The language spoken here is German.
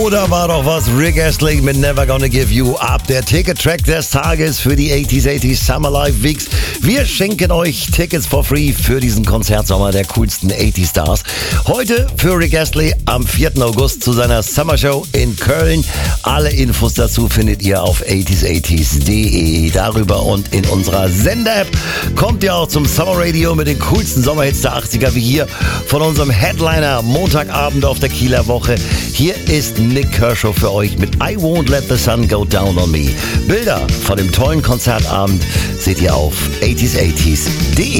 Oder war doch was, Rick Astley mit Never Gonna Give You Up, der Ticket-Track des Tages für die 80s Summer Live Weeks. Wir schenken euch Tickets for free für diesen Konzertsommer der coolsten 80 Stars. Heute für Rick Astley am 4. August zu seiner Summer Show in Köln. Alle Infos dazu findet ihr auf 80s80s.de. Darüber und in unserer Sender-App kommt ihr auch zum Summer Radio mit den coolsten Sommerhits der 80er, wie hier von unserem Headliner Montagabend auf der Kieler Woche. Hier ist Nick Kershaw für euch mit I Won't Let the Sun Go Down on Me. Bilder von dem tollen Konzertabend seht ihr auf 80s80s.de.